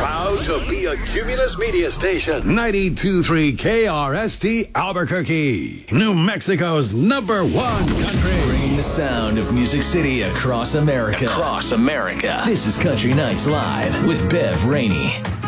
Proud to be a Cumulus Media Station. 92.3 KRST Albuquerque. New Mexico's #1 country. Bringing the sound of Music City across America. This is Country Nights Live with Bev Rainey.